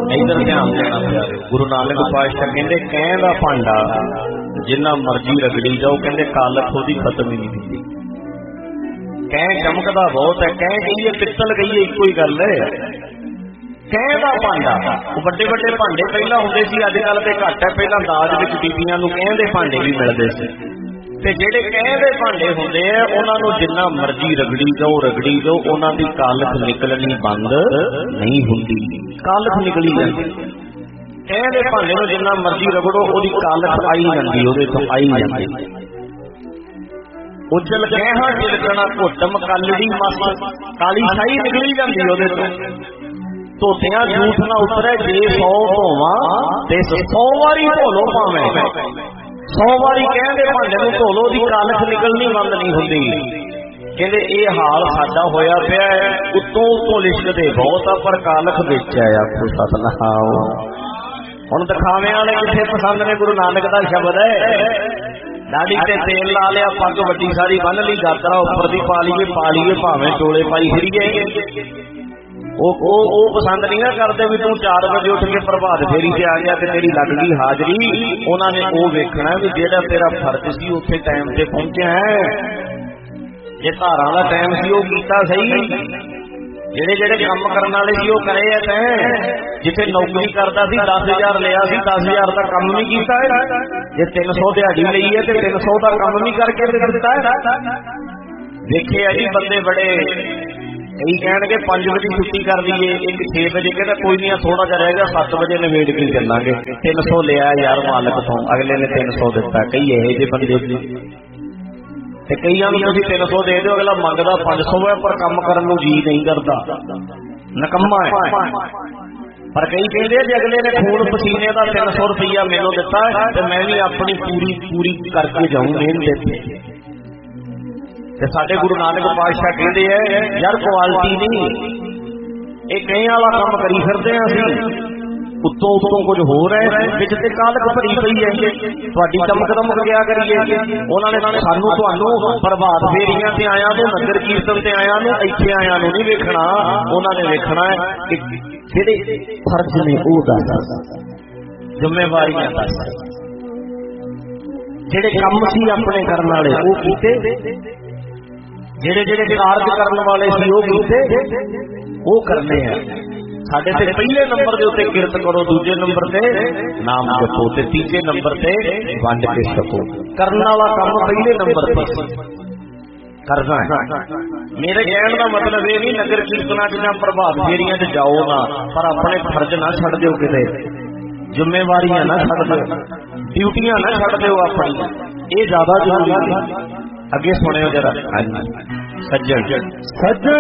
इधर ध्यान देना प्यारे। गुरु नानक पातशाह कहते कैं दा भांडा जिन्ना मर्जी रगड़ी जाओ, कहते कालख ओदी खत्म ही नहीं होती। कैं चमकदा बहुत है, कैं कहिए पित्तल कहिए इको ही गल है। कैं दा भांडा बड़े बड़े भांडे पहला होंदे सी, अजकल ते घट है। पहला दाज विच बीबियां नूं कैं दे भांडे भी मिलदे सी, ते जिहड़े कैं दे भांडे हुंदे आ उहनां नूं जिन्ना मर्जी रगड़ी जाओ उहनां दी कालख निकलनी बंद नहीं हुंदी, कालख निकली जांदी। कैं दे भांडे नूं जिन्ना मर्जी रगड़ो ओहदी कालख आई जांदी, ओहदे तों आई जांदी। उजल कैहा चिलकना घुटम कालड़ी मस, काली शाही निकली जांदी ओहदे तों। धोतियां झूठ ना उतरे जे 100 धोवा ते 100 वारी धो लो, भावें 100 वारी कहंदे भांडे नूं धो लो, ओहदी कालख निकलनी बंद नहीं हुंदी। कहंदे इह हाल साडा होया पिया है, उत्तों उत्तों लिशकदे बहुत आ पर कालख विच है। आखो सतनाम। हुण दिखावे वाले किथे पसंद ने, गुरु नानक दा शब्द है। दाढ़ी ते तेल ला लिया, पग वड्डी सारी बन ली, गातरा उपर दी पा लीए भावें चोले पाई फिरीए। वो पसंद नहीं ना करते भी तू 4 बजे उठ के प्रभात फेरी से आ गया ते तेरी लग गई हाजरी। उन्होंने वो वेखना भी जेड़ा तेरा फर्ज सी उत्थे टाइम से पहुंचा है। जे धारां दा टाइम सी वो कीता सही, जेड़े जेड़े काम करन वाले सी वो करे है। तैं जिथे नौकरी करदा सी 10,000 लिया सी, 10,000 का काम नहीं कीता है। जे 300 दिहाड़ी लई है ते 300 का काम नहीं करके दिता है। देखे जी बंदे बड़े, कई कहणगे 5 बजे छुट्टी कर दीए, एक 6 बजे कहता कोई नहीं थोड़ा जा रहेगा 7 बजे नवेड़ के चलांगे। 300 लिया यार मालक तो, अगले ने 300 दिता। कई यह जे बंदे ते कईयां नूं तुसीं 300 दे दो, अगला मंगदा 500 है पर काम करन नूं जी नहीं करदा, नकम्मा है। पर कई कहते जे अगले ने खून पसीने का 300 रुपया मैनूं दिता है ते मैं भी अपनी पूरी करके जाऊं मेहनत। ते साडे गुरु नानक पातशाह कहते हैं यार क्वालिटी नहीं, एक कहीं वाला काम करी फिरते हैं असीं, उत्तों उत्तों कुछ हो रहा है, विच ते कालख भरी पई है। तुहाडी चमक दमक क्या करिए। उन्होंने सानू तुहानू प्रभात फेरियां ते आया नूं, नगर कीर्तन ते आया नूं, इत्थे आया नूं नहीं वेखना। उन्होंने वेखना है कि जिहड़े फर्ज ने वो दस, जिम्मेवारियां दस, जिहड़े काम सी अपने करन वाले वो कीते, जेड़े जेड़े कारज करने वाले सी वो कीते वो करने हैं। साडे ते पहले नंबर दे उत्ते किरत करो, दूजे नंबर ते नाम जपो ते तीजे नंबर ते वंड के छको। करने वाला काम पहले नंबर पर करना है। मेरे कहने का मतलब ये नहीं नगर कीर्तना च प्रभात फेरियां च जाओ ना, पर अपने फर्ज ना छड़ दिओ, किते जिम्मेवारियां ना छड़ दिओ, ड्यूटियां ना छड़ दिओ अपनी, ये ज्यादा जरूरी है। अगे सुनियो जरा। सज्जन